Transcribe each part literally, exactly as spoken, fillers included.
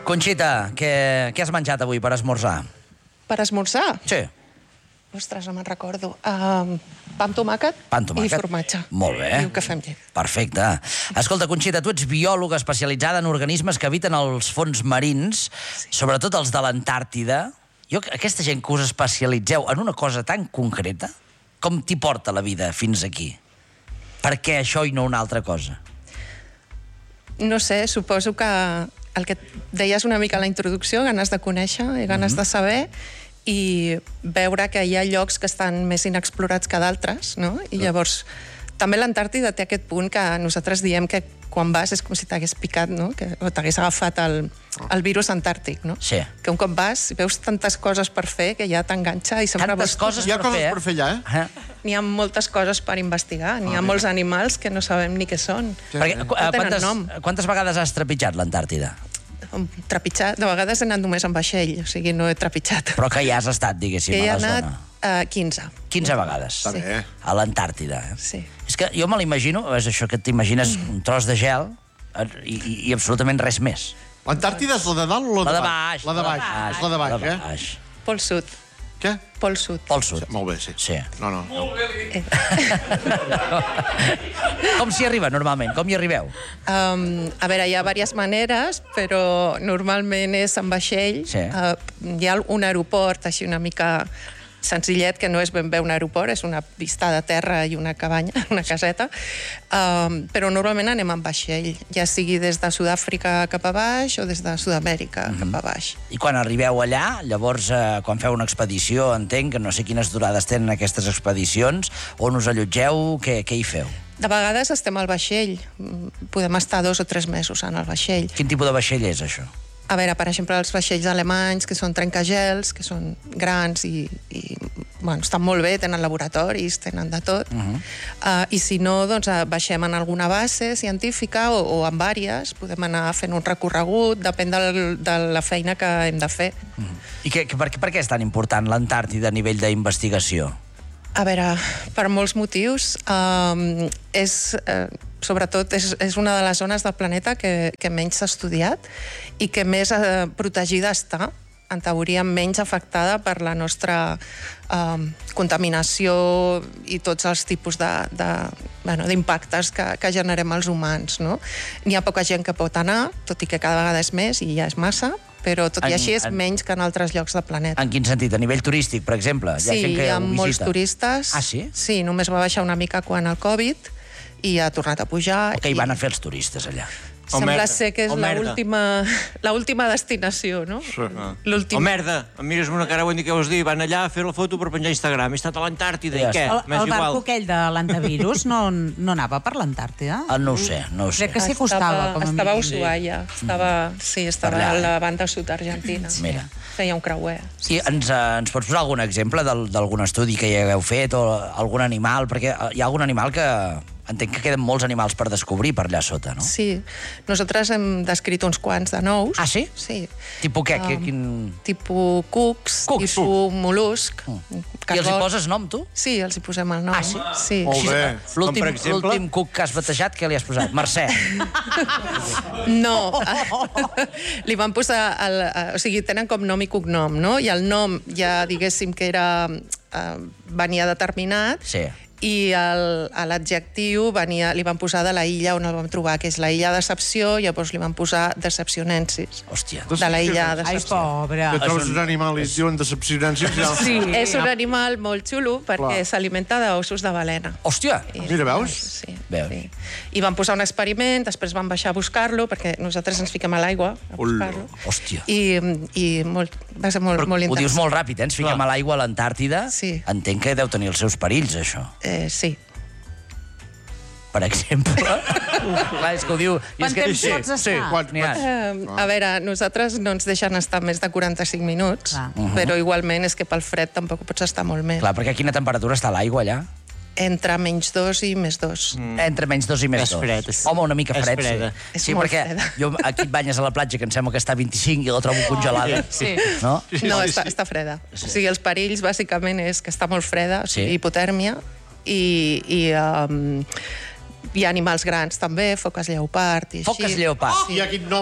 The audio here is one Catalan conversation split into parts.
Conxita, què, què has menjat avui per esmorzar? Per esmorzar? Sí. Ostres, no me'n recordo. Uh, pa amb tomàquet, Pa amb tomàquet i formatge. Molt bé. I un cafè amb llet. Perfecte. Escolta, Conxita, tu ets biòloga especialitzada en organismes que habiten els fons marins, sí. sobretot els de l'Antàrtida. Jo, aquesta gent que us especialitzeu en una cosa tan concreta, com t'hi porta la vida fins aquí? Per què això i no una altra cosa? No sé, suposo que el que deies una mica a la introducció, ganes de conèixer i ganes mm-hmm. de saber, i veure que hi ha llocs que estan més inexplorats que d'altres, no? I llavors, també l'Antàrtida té aquest punt que nosaltres diem que quan vas és com si t'hagués picat, no? Que, o t'hagués agafat el, el virus antàrtic, no? Sí. Que un cop vas, veus tantes coses per fer que ja t'enganxa i sempre Tantes vols... coses Hi ha per coses fer, eh? per fer allà, eh? eh? N'hi ha moltes coses per investigar, n'hi ha molts animals que no sabem ni què són. Perquè, No tenen quantes, nom. quantes vegades has trepitjat l'Antàrtida? Trepitjat, de vegades he anat només amb vaixell, o sigui, no he trepitjat. Però que hi has estat, diguéssim, Que hi a ha la anat zona. uh, quinze. quinze vegades. Està bé. A l'Antàrtida. Eh? Sí. És que jo me l'imagino, és això que t'imagines, un tros de gel eh, i, i, i absolutament res més. L'Antàrtida és la de dalt o la de baix? La de baix. La de baix, és la de baix, La de eh? baix. Pol Sud. Què? Pol Sud. Pol Sud. Molt bé, sí. Sí. No, no. no. Com s'hi arriba, normalment? Com hi arribeu? Um, a veure, hi ha diverses maneres, però normalment és amb vaixell. Sí. Uh, hi ha un aeroport així una mica senzillet, que no és ben bé un aeroport, és una pista de terra i una cabanya, una caseta, um, però normalment anem amb vaixell, ja sigui des de Sud-àfrica cap a baix o des de Sud-amèrica mm-hmm. cap a baix. I quan arribeu allà, llavors, eh, quan feu una expedició, entenc que no sé quines durades tenen aquestes expedicions, on us allotgeu, què, què hi feu? De vegades estem al vaixell, podem estar dos o tres mesos en el vaixell. Quin tipus de vaixell és, això? A veure, per exemple, els vaixells alemanys, que són trencagels, que són grans i, i bueno, estan molt bé, tenen laboratoris, tenen de tot. Uh-huh. uh, I si no, doncs baixem en alguna base científica o, o en vàries, podem anar fent un recorregut, depèn del, de la feina que hem de fer. Uh-huh. I que, que, per, per què és tan important l'Antàrtida a nivell d'investigació? A veure, per molts motius. Um, és... Uh, sobretot és, és una de les zones del planeta que, que menys s'ha estudiat i que més eh, protegida està, en teoria menys afectada per la nostra eh, contaminació i tots els tipus de, de, bueno, d'impactes que, que generem els humans. No? N'hi ha poca gent que pot anar, tot i que cada vegada és més i ja és massa, però tot i En- així és en- menys que en altres llocs del planeta. En quin sentit? A nivell turístic, per exemple? Hi ha Sí, gent que hi ha ho molts visita. turistes. Ah, sí? Sí, només va baixar una mica quan el Covid i ha tornat a pujar. Què hi i- van a fer els turistes, allà? O Sembla merda. ser que és O merda. l'última l'última destinació, no? Sí. L'últim... O merda, em mires amb una cara, vull dir què vols dir, van allà a fer la foto per penjar a Instagram, he estat a l'Antàrtida, Ja i què? està. El, M'és el barco igual. aquell de l'antivirus no, no anava per l'Antàrtida? Ah, no ho sé, no ho sé. Crec que sí costava, com a Estava a mínim. Ushuaia, estava, sí, estava Per allà, a eh? la banda sud d'Argentina. Mira. Feia un creuer. I ens, eh, ens pots posar algun exemple del- d'algun estudi que hi hagueu fet o algun animal? Perquè hi ha algun animal que... Entenc que queden molts animals per descobrir per allà sota, no? Sí, nosaltres hem descrit uns quants de nous. Ah, sí? Sí. Tipus què? Que, Um, quin... Tipus cucs, Cucs. tipus mol·lusc. I els hi poses nom, tu? Sí, els hi posem el nom. Ah, sí? Sí. Molt bé. L'últim Com per exemple? l'últim cuc que has batejat, què li has posat? Mercè. No, li van posar, el, o sigui, tenen com nom i cognom, no? I el nom ja diguéssim que era, eh, venia determinat, Sí. i el- a l'adjectiu venia, li van posar de la illa on el vam trobar, que és la illa Decepció, i llavors li van posar Decepcionensis. Hòstia. De la illa Ai, Decepció. pobre. Que trobes un animal i et diuen decepcionància. Sí. És un animal molt xulo perquè Clar. s'alimenta d'ossos de balena. Hòstia. I- Mira, veus? Sí, Veus? sí. I van posar un experiment, després van baixar a buscar-lo, perquè nosaltres ens fiquem a l'aigua a buscar-lo. Hòstia. I, i molt, va ser molt, Però molt ho dius interessant. molt ràpid, eh? Ens fiquem Clar. a l'aigua a l'Antàrtida. Sí. Entenc que deu tenir els seus perills, això. Eh, sí. Per exemple. Clar, és que ho diu... i Quant és que... temps pots estar? Sí, Quants- n'hi ha. Eh, a veure, nosaltres no ens deixen estar més de quaranta-cinc minuts, Clar. però igualment és que pel fred tampoc pots estar molt més. Clar, perquè a quina temperatura està l'aigua allà? Entre menys dos i més dos. Mm. Entre menys dos i més És dos. fred, és- Home, una mica és fred, freda. sí. És sí, molt perquè freda. jo aquí et banyes a la platja, que em sembla que està a vint-i-cinc i la trobo congelada. Sí. No? No, està, està freda. O sigui, els perills bàsicament és que està molt freda, o sigui, Sí. hipotèrmia, i, i um, hi ha animals grans també, foques lleopard i així. Foques lleopard. I hi ha quin nom?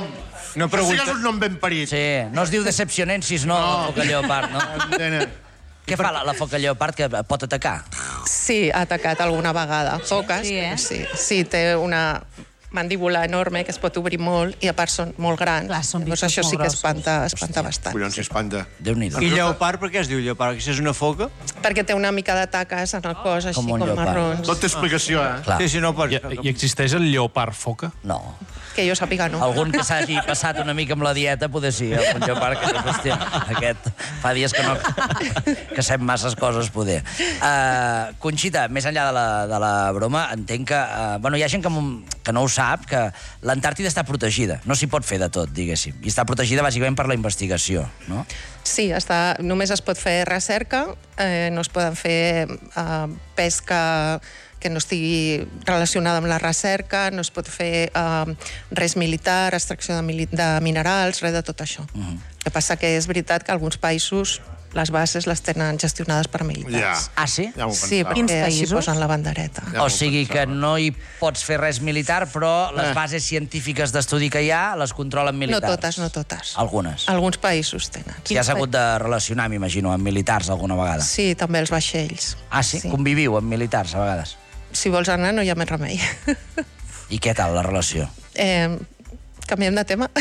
No Però sí que és pregunta... un nom ben parit. Sí, no es diu Decepcionensis, no, la foca lleopard, no? Nena. Què fa la, la foca lleopard que pot atacar? Sí, ha atacat alguna vegada. Poques, Sí, eh? però sí. Sí, té una mandíbula enorme que es pot obrir molt i a part són molt grans. Clar, són Llavors bichos això sí molt que grossos. espanta, espanta bastant. Collons, si espanta. Déu-n'hi-do. I lleopard, per què es diu lleopard? Que si és una foca? Perquè té una mica de taques en el cos, així Com com, un lleopard. marrons. Tot té explicació, eh? Clar, Sí, si no, pots... I, I existeix el lleopard foca? no. Que jo sàpiga, no. Algun que s'hagi passat una mica amb la dieta, poder sí, el lleopard, que hòstia, aquest fa dies que no... que sap masses coses, poder. Uh, Conxita, més enllà de la, de la broma, entenc que... Uh, bueno, hi ha gent que, que no ho sap, que l'Antàrtida està protegida. No s'hi pot fer de tot, diguéssim. I està protegida bàsicament per la investigació, no? Sí, està, només es pot fer recerca, eh, no es poden fer eh, pesca que no estigui relacionada amb la recerca, no es pot fer eh, res militar, extracció de, mili de minerals, res de tot això. Uh -huh. El que passa que és veritat que alguns països les bases les tenen gestionades per militars. Ja. Ah, sí? Ja m'ho Sí, pensava. Quins perquè així països? posen la bandereta. Ja O m'ho sigui que pensava. no hi pots fer res militar, però les Eh. bases científiques d'estudi que hi ha les controlen No militars. totes, no totes. Algunes. Alguns països tenen. Qui has hagut de relacionar, m'imagino, amb militars alguna vegada. Sí, també els vaixells. Ah, sí? Conviviu amb militars, a vegades. Si vols anar, no hi ha més remei. I què tal, la relació? eh, canviem de tema?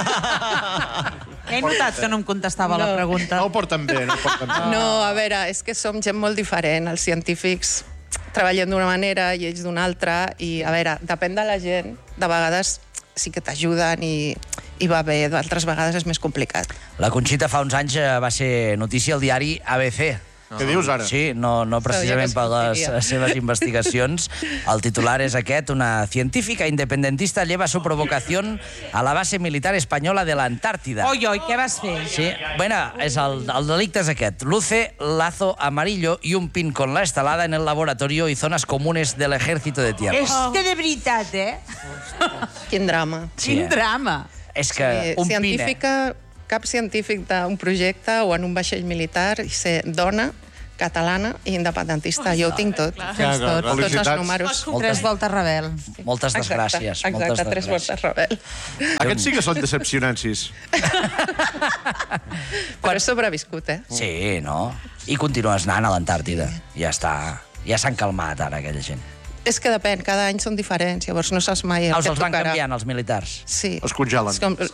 He notat que no em contestava la No. pregunta. No ho porten bé, no ho porten bé. No, a veure, és que som gent molt diferent. Els científics treballen d'una manera i ells d'una altra. I, a veure, depèn de la gent. De vegades sí que t'ajuden i, i va bé, d'altres vegades és més complicat. La Conxita fa uns anys eh, va ser notícia al diari A B C. Què dius ara? Sí, no, no precisament per les sortiria. seves investigacions. El titular és aquest: una científica independentista lleva su provocación a la base militar española de la Antártida. Oi, oi, què vas fer? Sí, bueno, és el, el delicte és aquest. Luce lazo amarillo y un pin con la estelada en el laboratorio y zonas comunes del ejército de tierra. És que de veritat, eh? Quin drama. Sí, Quin eh? drama. És que Eh, un pin, eh? científica, cap científic d'un projecte o en un vaixell militar i ser dona, catalana i independentista. Jo ho tinc tot. Clar, clar, clar. Tots els Felicitats. números. Tres voltes rebel. Moltes Exacte, desgràcies. moltes Exacte, tres desgràcies. voltes rebel. Aquests sí que són decepcionancis. Però he sobreviscut, eh? Sí, no? I continues anant a l'Antàrtida. Ja està. Ja s'han calmat ara, aquella gent. És que depèn, cada any són diferents, llavors no saps mai el Els que els van tocarà. canviant, els militars. Sí. Es congelen. És com...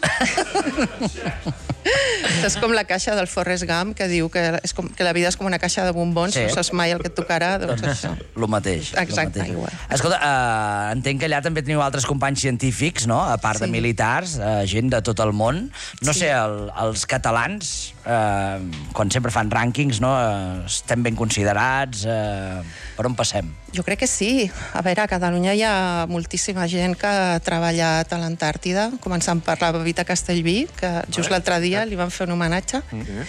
és com la caixa del Forrest Gump, que diu que, és com, que la vida és com una caixa de bombons, Sí. no saps mai el que et tocarà, doncs això. Lo mateix. lo Exacte, mateix. igual. Escolta, uh, entenc que allà també teniu altres companys científics, no? A part de Sí. militars, uh, gent de tot el món. No Sí. sé, el, els catalans, uh, quan sempre fan rànquings, no? Uh, estem ben considerats. Uh, per on passem? Jo crec que sí. A veure, a Catalunya hi ha moltíssima gent que ha treballat a l'Antàrtida, començant per la Vita Castellví, que just l'altre dia li van fer un homenatge,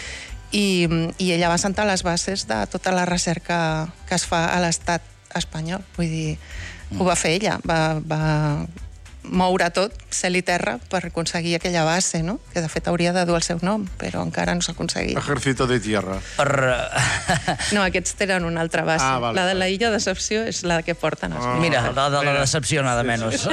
i, i ella va sentar les bases de tota la recerca que es fa a l'estat espanyol. Vull dir, ho va fer ella, va, va moure tot, cel i terra, per aconseguir aquella base, no? Que de fet hauria de dur el seu nom, però encara no s'ha aconseguit. Ejército de tierra. Per... No, aquests tenen una altra base. Ah, vale, la de la vale. Illa Decepció és la que porten els Ah. Mira, de, de la decepció, nada menys.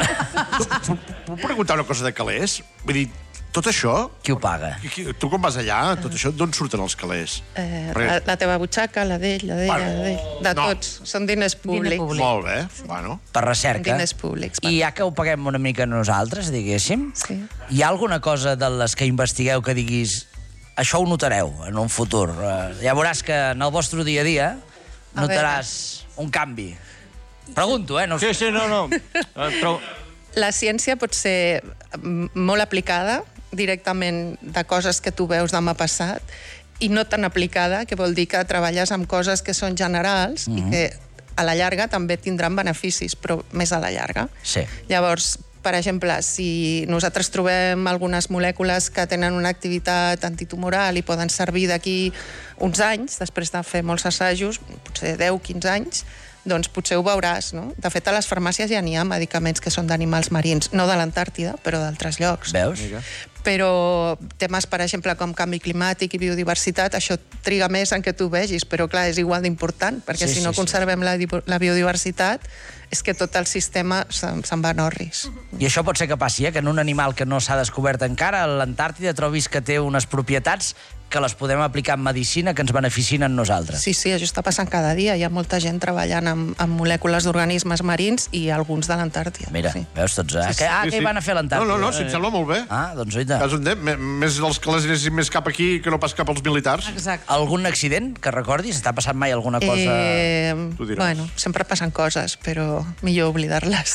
Puc preguntar una cosa de calés? Vull dir, tot això... Qui ho paga? qui- qui- Tu quan vas allà, tot això, d'on surten els calés? Eh, Perquè- la, la teva butxaca, la d'ell, la d'ella, Bueno, la d'ell. De no. tots. Són diners públics. públic. Molt bé, bueno. Per recerca. Diners públics. I ja que ho paguem una mica nosaltres, diguéssim, Sí. hi ha alguna cosa de les que investigueu que diguis això ho notareu en un futur? Uh, ja veuràs que en el vostre dia a dia A notaràs un canvi. Pregunto, eh? No Sí, sé. sí, no, no. Eh, Però... La ciència pot ser mm, molt aplicada directament de coses que tu veus demà passat i no tan aplicada, que vol dir que treballes amb coses que són generals mm -hmm. i que a la llarga també tindran beneficis, però més a la llarga. Sí. Llavors, per exemple, si nosaltres trobem algunes molècules que tenen una activitat antitumoral i poden servir d'aquí uns anys, després de fer molts assajos, potser deu quinze anys, doncs potser ho veuràs, no? De fet, a les farmàcies ja n'hi ha medicaments que són d'animals marins, no de l'Antàrtida, però d'altres llocs. Veus? però temes, per exemple, com canvi climàtic i biodiversitat, això triga més en què tu vegis, però clar, és igual d'important, perquè Sí, si no sí, sí. conservem la, di- la biodiversitat, és que tot el sistema se'n se'n va en orris. I això pot ser que passi, eh? Que en un animal que no s'ha descobert encara, a l'Antàrtida, trobis que té unes propietats que les podem aplicar en medicina que ens beneficien a nosaltres. Sí, sí, això està passant cada dia. Hi ha molta gent treballant amb, amb molècules d'organismes marins i alguns de l'Antàrtida. Mira, Sí. veus tots, eh? Que, ah, Sí, què sí. hi van a fer a l'Antàrtida? No, no, no, si em sembla molt bé. Ah, doncs oita. Cas on té, me- més els que les anessin més cap aquí que no pas cap als militars. Exacte. Algun accident que recordis? Està passant mai alguna cosa... Eh, Tu diràs. bueno, sempre passen coses, però millor oblidar-les.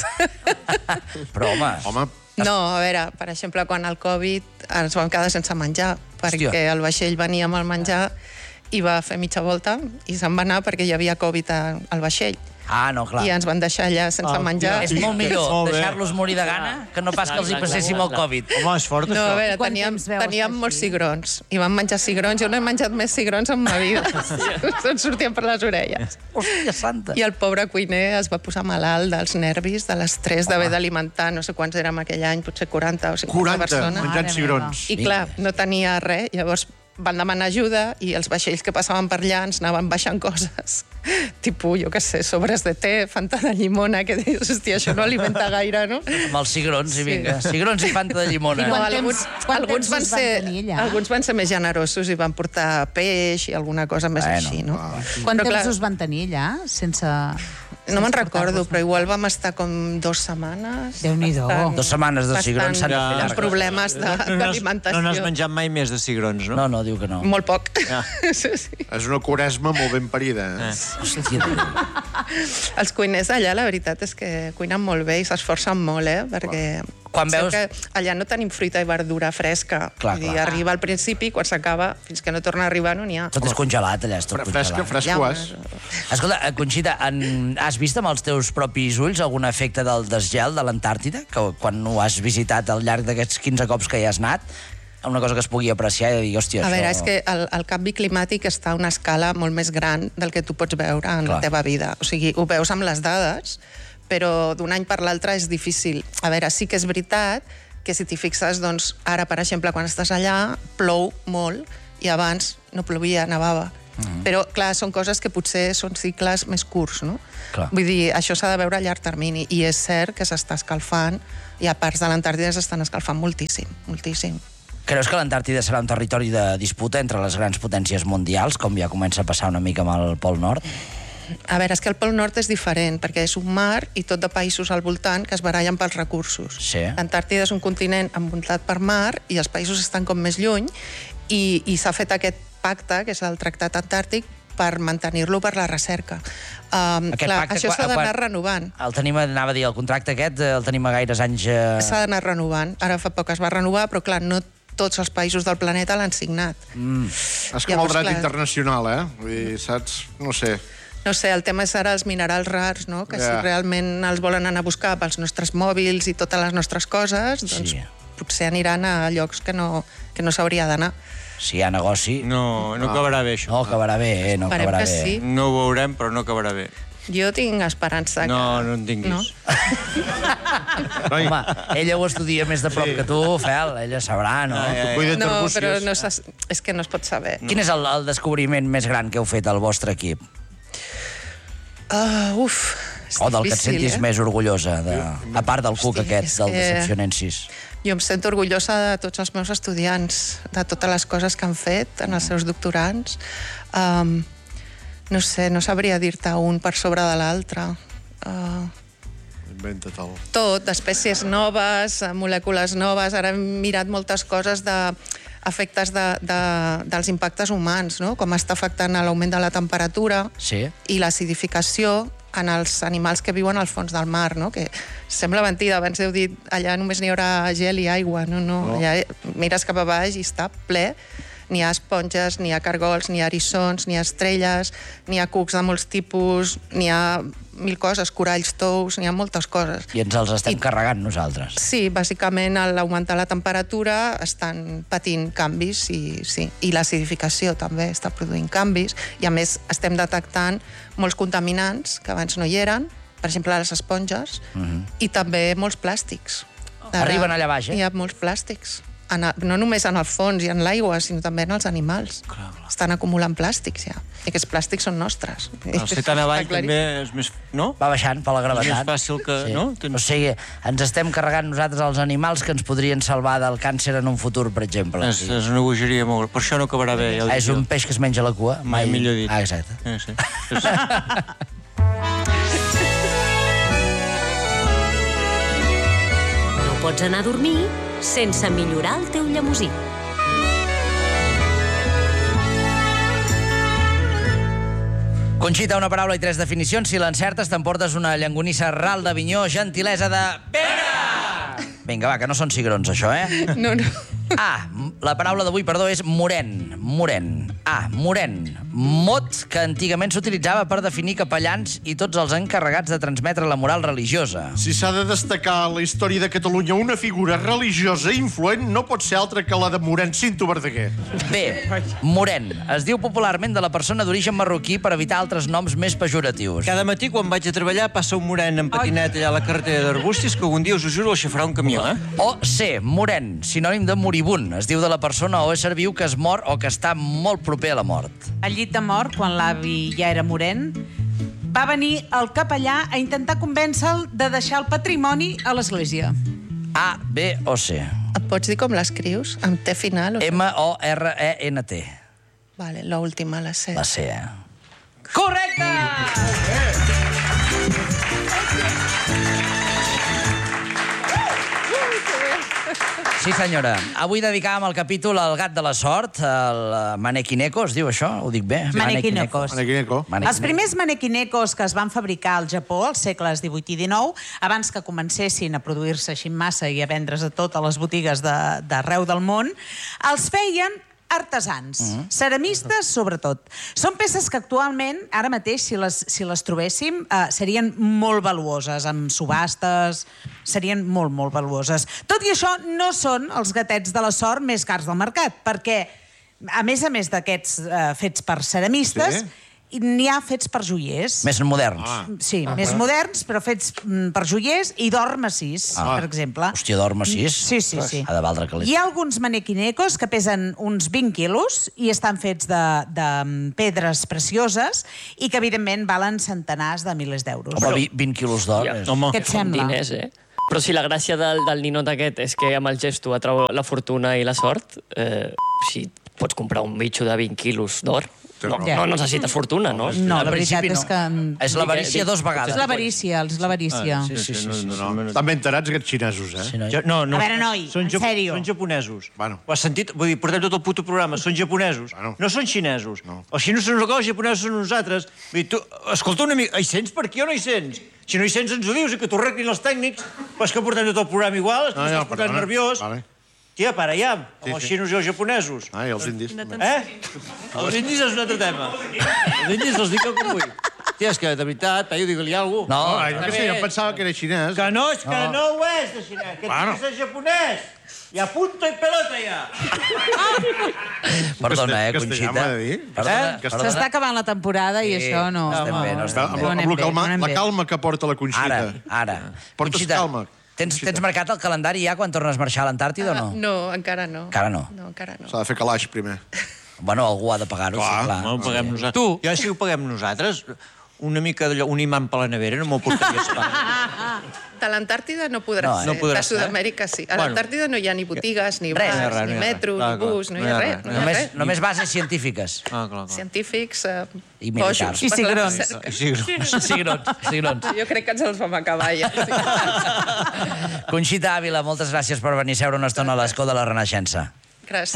Però, home, Home, No, a veure, per exemple, quan el Covid ens vam quedar sense menjar, perquè Hòstia. el vaixell venia amb el menjar i va fer mitja volta i se'n va anar perquè hi havia Covid a- al vaixell. ah, no, clar. I ens van deixar allà sense Ah, menjar. És molt millor Molt bé. deixar-los morir de gana que no pas que els hi passéssim el Covid. Home, és fort, No, això. a veure, Quant teníem, temps veu teníem estar molts així? cigrons i vam menjar cigrons. Jo no he menjat més cigrons en ma vida. Se'n sortien per les orelles. Hòstia santa. I el pobre cuiner es va posar malalt dels nervis, de l'estrès d'haver d'alimentar, no sé quants érem aquell any, potser quaranta o cinquanta quaranta, persones. menjant Mare cigrons. I clar, no tenia res, llavors van demanar ajuda i els vaixells que passaven per allà ens anaven baixant coses. Tipus, jo què sé, sobres de te, fanta de llimona, que dius, hòstia, això no alimenta gaire, no? Amb els cigrons, i Sí. vinga. Cigrons i fanta de llimona. I No, quant alguns, temps- quant alguns, temps van us van ser, tenir allà? alguns van ser més generosos i van portar peix i alguna cosa més Bueno, així, no? Quant Però, temps clar, us van tenir allà, sense... no me'n sense recordo, portar-vos però igual vam estar com dues setmanes. Déu-n'hi-do. Bastant- Dos setmanes de cigrons bastant s'han de fer amb llargues. problemes de- No n'has- d'alimentació. No n'has menjat mai més de cigrons, no? No, no, diu que no. Molt poc. Ah. Sí, sí. És una quaresma molt ben parida. Eh? Hòstia, Els cuiners allà, la veritat és que cuinen molt bé i s'esforcen molt, eh? Perquè Quan penseu veus- que allà no tenim fruita i verdura fresca. Clar, Vull dir, clar. arriba al principi, quan s'acaba, fins que no torna a arribar no n'hi ha. tot és congelat, allà, és tot Fre- Fresca, congelat. fresca Ja, ho és. Escolta, eh, Conxita, en... has vist amb els teus propis ulls algun efecte del desgel de l'Antàrtida? Que quan ho has visitat al llarg d'aquests quinze cops que hi has anat, una cosa que es pugui apreciar i dir, hòstia, A això... veure, és que el, el canvi climàtic està a una escala molt més gran del que tu pots veure en Clar. la teva vida. O sigui, ho veus amb les dades, però d'un any per l'altre és difícil. A veure, sí que és veritat que si t'hi fixes, doncs, ara, per exemple, quan estàs allà, plou molt i abans no plovia, nevava. Mm-hmm. Però, clar, són coses que potser són cicles més curts, no? Clar. Vull dir, això s'ha de veure a llarg termini i és cert que s'està escalfant i a parts de l'Antàrtida s'estan escalfant moltíssim, moltíssim. Creus que l'Antàrtida serà un territori de disputa entre les grans potències mundials, com ja comença a passar una mica amb el Pol Nord? A veure, és que el Pol Nord és diferent, perquè és un mar i tot de països al voltant que es barallen pels recursos. Sí. L'Antàrtida és un continent envoltat per mar i els països estan com més lluny i, i s'ha fet aquest pacte, que és el Tractat Antàrtic, per mantenir-lo per la recerca. Um, Aquest clar, pacte, això quan- s'ha d'anar quan- renovant. El tenim, anava a dir, el contracte aquest, eh, el tenim a gaires anys... Eh... S'ha d'anar renovant. Ara fa poc es va renovar, però clar, no tots els països del planeta l'han signat. Mm. És com el Llavors, dret clar. internacional, eh? Vull dir, saps? No sé. No sé, el tema és ara els minerals rars, no? Que Ja. si realment els volen anar a buscar pels nostres mòbils i totes les nostres coses, doncs Sí. potser aniran a llocs que no, que no s'hauria d'anar. Si hi ha negoci... No, no acabarà bé, això. No acabarà bé, eh? No Esperem acabarà que bé. sí. No ho veurem, però no acabarà bé. Jo tinc esperança. No, que... no en tinguis. No? Noi, Home, ella ho estudia més de prop sí. que tu, Fel, ella sabrà, no? cuida't No, d'arbúcies. però no s'ha- és que no es pot saber. Quin és el, el descobriment més gran que heu fet al vostre equip? Uh, uf, és O del que et difícil, sentis eh? més orgullosa, de, a part del cuc Hosti, aquest, és del que- Decepcionensis. Jo em sento orgullosa de tots els meus estudiants, de totes les coses que han fet en els seus doctorants. Um, no sé, no sabria dir-te un per sobre de l'altre. Uh, Inventa-te'l. tot, d'espècies noves, eh, molècules noves. Ara hem mirat moltes coses de efectes de, de, dels impactes humans, no? Com està afectant a l'augment de la temperatura Sí? i l'acidificació en els animals que viuen al fons del mar, no? Que sembla mentida, abans heu dit allà només n'hi haurà gel i aigua, no, no, No. allà mires cap a baix i està ple, n'hi ha esponges, n'hi ha cargols, n'hi ha eriçons, n'hi ha estrelles, n'hi ha cucs de molts tipus, n'hi ha mil coses, coralls tous, n'hi ha moltes coses. I ens els estem I- carregant nosaltres. Sí, bàsicament a l'augmentar la temperatura estan patint canvis i, sí, i l'acidificació també està produint canvis i a més estem detectant molts contaminants que abans no hi eren, per exemple les esponges, Mhm. i també molts plàstics. Ara Arriben allà baix, eh? Hi ha molts plàstics. en, no només en el fons i en l'aigua, sinó també en els animals. Clar, clar. Estan acumulant plàstics, ja. I aquests plàstics són nostres. El ser tan avall també és més... No? Va baixant per la gravetat. És més fàcil que... Sí. No? O sigui, ens estem carregant nosaltres els animals que ens podrien salvar del càncer en un futur, per exemple. És, és una bogeria molt... Per això no acabarà bé, ja ho dic. És un peix que es menja la cua. Mai millor dit. Ah, exacte. Eh, sí. sí. No pots anar a dormir sense millorar el teu llemosí. Conxita, una paraula i tres definicions. Si l'encertes, t'emportes una llangonissa ral d'Avinyó, gentilesa de... Vinga! Vinga, va, que no són cigrons, això, eh? No, no. A, la paraula d'avui, perdó, és moren. Moren. A, moren. Mot que antigament s'utilitzava per definir capellans i tots els encarregats de transmetre la moral religiosa. Si s'ha de destacar a la història de Catalunya una figura religiosa influent, no pot ser altra que la de Morent Cinto Verdaguer. B, moren. Es diu popularment de la persona d'origen marroquí per evitar altres noms més pejoratius. Cada matí, quan vaig a treballar, passa un morent en patinet allà a la carretera d'Arbustis que algun dia, us ho juro, el xafarà un camió, eh? O C, moren, sinònim de moribund. Es diu de la persona o ésser viu que es mor o que està molt proper a la mort. Al llit de mort, quan l'avi ja era morent, va venir el capellà a intentar convèncer-lo de deixar el patrimoni a l'església. A, B o C. Et pots dir com l'escrius? Amb T final? O... M O R E N T. Vale, l'última, la C. La C, eh? Correcte! Sí, senyora. Avui dedicàvem el capítol al gat de la sort, el manekineko, es diu això? Ho dic bé? Manekinekos. Manekineko. Els primers manekinekos que es van fabricar al Japó als segles divuit i dinou, abans que comencessin a produir-se així en massa i a vendre's a totes les botigues d'arreu del món, els feien artesans, uh-huh. ceramistes sobretot. Són peces que actualment, ara mateix, si les, si les trobéssim, eh, serien molt valuoses, amb subhastes, serien molt, molt valuoses. Tot i això, no són els gatets de la sort més cars del mercat, perquè, a més a més d'aquests eh, fets per ceramistes, sí? N'hi ha fets per joiers. Més moderns. Ah. Sí, ah, més ah. moderns, però fets mm, per joiers i d'or massís, ah. per exemple. Hòstia, d'or massís? Sí, sí, sí. Ha de valdre calés. Hi ha alguns manekinekos que pesen uns vint quilos i estan fets de, de pedres precioses i que, evidentment, valen centenars de milers d'euros. Home, vint quilos d'or. Ja, és... Què et sembla? Diners, eh? Però si la gràcia del, del ninot aquest és que amb el gesto atrau la fortuna i la sort, eh, si pots comprar un bitxo de vint quilos d'or, no, Ja. no necessites fortuna, no? No, la Al veritat principi és que... És l'avarícia dos vegades. És l'avarícia, és l'avarícia. Sí, sí, sí. sí, No, no. Estan ben tarats aquests xinesos, eh? Sí, noi. Ja, no, no. A veure, noi, són en sèrio. Són japonesos. Bueno. Ho has sentit? Vull dir, portem tot el puto programa. Són japonesos. Bueno. No són xinesos. No. Els xinesos són una cosa, els japonesos són nosaltres. Vull dir, tu, escolta una mica, hi sents per aquí o no hi sents? Si no hi sents ens ho dius i que t'ho arreglin els tècnics, però és que portem tot el programa igual, és que No, ja, m'estàs portant perdona. nerviós. Vale. Tia, para ja, amb Sí, els sí. xinos i els japonesos. Ah, i els indis. Eh? Els indis és un altre tema. Els indis els dic com vull. Tia, és que de veritat, paio, digue-li alguna cosa. No, Ah, jo què sé, jo pensava que era xinès. Que no, és que no, no ho és de xinès, que Bueno. bueno. és japonès. I a punto i pelota ja. perdona, eh, Castellà, Conxita. m'ha de dir. Perdona, Eh? perdona. S'està acabant la temporada i Sí, això no... no estem bé, no estem Amb, bé. No amb, anem la, bé, calma, no anem la bé. calma que porta la Conxita. Ara, ara. Portes Conxita, calma. Tens, tens marcat el calendari ja quan tornes a marxar a l'Antàrtida o no? No, encara no. Encara no. No, encara no. S'ha de fer calaix primer. Bueno, algú ha de pagar-ho, sí, Clar, clar. No ho paguem nosaltres. Tu. Ja si ho paguem nosaltres, una mica d'allò, un imant per la nevera no m'ho portaries pas. De l'Antàrtida no podrà No, ser. no podrà de ser. Sud-amèrica sí. A Bueno. l'Antàrtida no hi ha ni botigues, ni Res. bars, No hi ha res, ni no hi ha res. metro, Clar, ni clar. bus, no hi ha res. No hi ha Només, res. només bases científiques. Ah, clar, clar. Científics, eh, I militars. bojos I per la cigrons. recerca. Sí, no. Cigrons, cigrons. Jo crec que ens els vam acabar ja. Sí. Conxita Ávila, moltes gràcies per venir a seure una estona a l'escó de la Renaixença. Gràcies.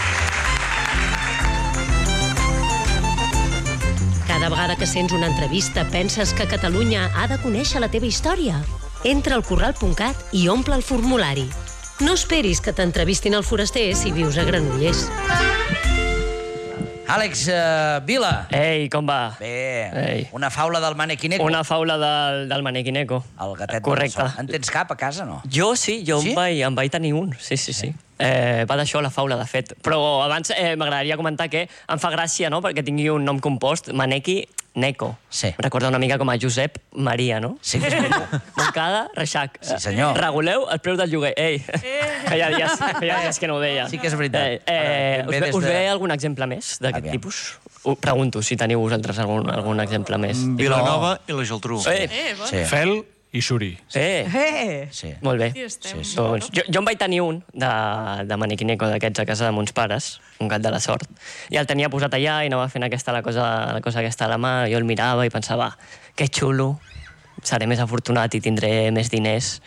Cada vegada que sents una entrevista penses que Catalunya ha de conèixer la teva història. Entra al corral punt cat i omple el formulari. No esperis que t'entrevistin al Foraster si vius a Granollers. Àlex uh, Vila. Ei, com va? Bé, Ei. una faula del manequineco. Una faula del, del manequineco. El gatet Correcte. de la sort. En tens cap a casa, no? Jo sí, jo Sí? sí? Em, vaig, em vaig tenir un, sí, sí, sí. Eh, va d'això la faula, de fet. Però abans eh, m'agradaria comentar que em fa gràcia, no?, perquè tingui un nom compost, Maneki Neko. Sí. Em recorda una mica com a Josep Maria, no? Sí, que és veritat. Moncada, Reixac. Sí, senyor. Reguleu el preu del lloguer. Ei, feia dies, feia dies que no ho deia. Sí que és veritat. Eh, eh, Ara, ben us, bé ve, des us de- ve algun exemple més d'aquest Aviam. tipus? Ho pregunto, si teniu vosaltres algun, algun exemple més. Vilanova i la Geltrú. Eh, Sí. Fel i Xuri. eh. Eh! Sí. Molt bé. Aquí estem. Sí, doncs, jo, jo en vaig tenir un de, de maniquineco d'aquests a casa de mons pares, un gat de la sort, i el tenia posat allà i anava fent aquesta, la, cosa, la cosa aquesta a la mà, jo el mirava i pensava, que xulo, seré més afortunat i tindré més diners.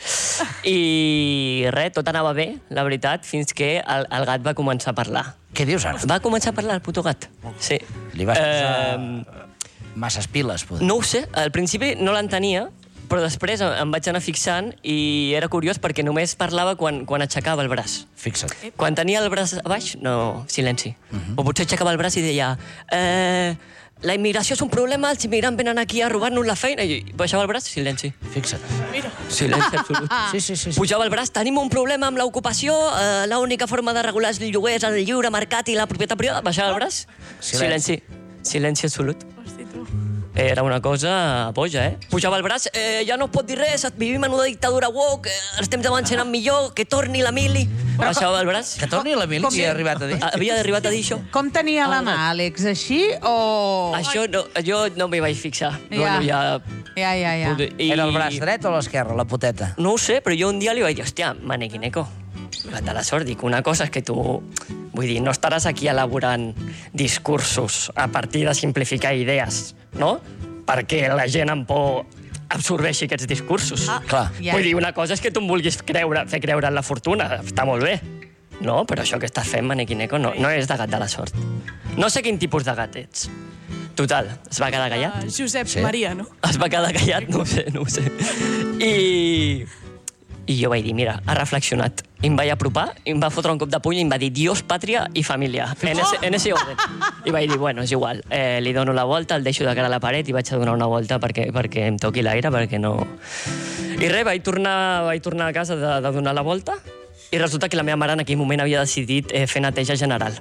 I res, tot anava bé, la veritat, fins que el, el gat va començar a parlar. Què dius ara? Va començar a parlar el puto gat. Sí. Li vas posar Eh, masses piles, poder. no ho sé, al principi no l'entenia, però després em vaig anar fixant i era curiós perquè només parlava quan, quan aixecava el braç. Fixa't. Quan tenia el braç a baix, no, silenci. Uh -huh. O potser aixecava el braç i deia eh, la immigració és un problema, els immigrants venen aquí a robar-nos la feina, i baixava el braç, silenci. Fixa't. Silenci absolut. Sí, sí, sí. sí. Pujava el braç, tenim un problema amb l'ocupació, eh, l'única forma de regular els lloguers, el lliure mercat i la propietat privada, baixava el braç, Silenci. silenci. Silenci absolut. Hosti, tu. Era una cosa boja, eh? Pujava el braç, eh, ja no es pot dir res, vivim en una dictadura woke, eh, els temps d'abans eren millor, que torni la mili. Baixava el braç. Que torni la mili, si ha arribat a dir. Havia arribat a dir això. Com tenia la mà, Àlex? Així o... Això no, jo no m'hi vaig fixar. Ja. Bueno, ja... Ja, ja, ja. I... Era el braç dret o l'esquerre, la poteta? No ho sé, però jo un dia li vaig dir, hòstia, manequineco, gat de la sort, dic, una cosa és que tu... Vull dir, no estaràs aquí elaborant discursos a partir de simplificar idees, no? Perquè la gent amb por absorbeixi aquests discursos. Ah, Clar. ja. Vull dir, una cosa és que tu em vulguis creure, fer creure en la fortuna, està molt bé. No, però això que estàs fent, manequineco, no, no és de gat de la sort. No sé quin tipus de gat ets. Total, es va quedar callat. Uh, Josep Sí. Maria, no? Es va quedar callat, no ho sé, no ho sé. I... I jo vaig dir, mira, ha reflexionat. I em vaig apropar, i em va fotre un cop de puny i em va dir Dios, pàtria i família. En ese, en ese orden. I vaig dir, bueno, és igual. Eh, li dono la volta, el deixo de cara a la paret i vaig a donar una volta perquè, perquè em toqui l'aire, perquè no... I res, vaig tornar, vaig tornar a casa de, de donar la volta i resulta que la meva mare en aquell moment havia decidit eh, fer neteja general.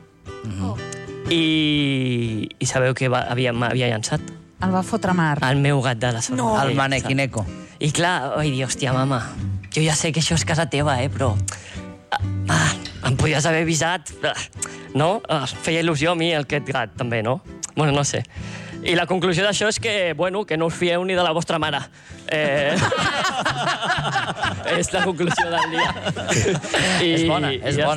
I, i sabeu què va, havia, m'havia llançat? El va fotre a mar. El meu gat de la sort. No. El manequineco. I clar, vaig dir, hòstia, mama, jo ja sé que això és casa teva, eh, però... Ah, em podies haver avisat, ah, no? Ah, feia il·lusió a mi aquest gat, també, no? Bueno, no sé. I la conclusió d'això és que, bueno, que no us fieu ni de la vostra mare. Eh... és la conclusió del dia. I, És bona, i és ja bona.